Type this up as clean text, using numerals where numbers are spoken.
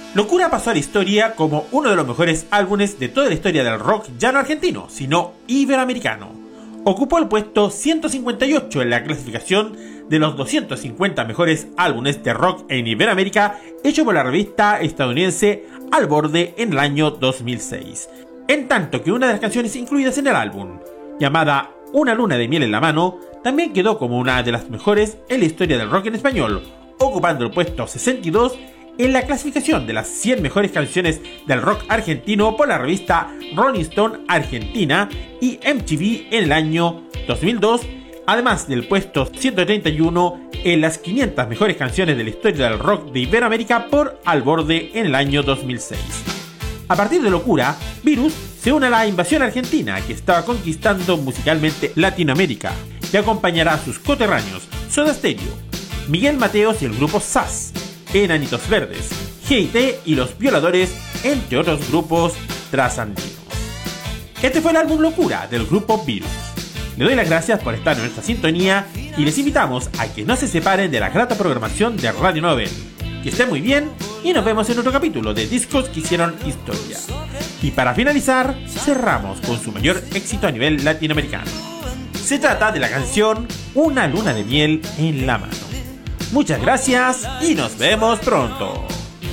Locura pasó a la historia como uno de los mejores álbumes de toda la historia del rock ya no argentino, sino iberoamericano. Ocupó el puesto 158 en la clasificación de los 250 mejores álbumes de rock en Iberoamérica, hecho por la revista estadounidense Al Borde en el año 2006. En tanto que una de las canciones incluidas en el álbum, llamada Una luna de miel en la mano, también quedó como una de las mejores en la historia del rock en español, ocupando el puesto 62 en la clasificación de las 100 mejores canciones del rock argentino por la revista Rolling Stone Argentina y MTV en el año 2002, además del puesto 131 en las 500 mejores canciones de la historia del rock de Iberoamérica por Al Borde en el año 2006. A partir de Locura, Virus se une a la invasión argentina que estaba conquistando musicalmente Latinoamérica y acompañará a sus coterráneos Soda Stereo, Miguel Mateos y el grupo SAS, Enanitos Verdes, G.I.T. y Los Violadores, entre otros grupos trasandinos. Este fue el álbum Locura del grupo Virus. Le doy las gracias por estar en nuestra sintonía y les invitamos a que no se separen de la grata programación de Radio Novel. Que estén muy bien y nos vemos en otro capítulo de Discos que hicieron historia. Y para finalizar, cerramos con su mayor éxito a nivel latinoamericano. Se trata de la canción Una luna de miel en la mano. Muchas gracias y nos vemos pronto.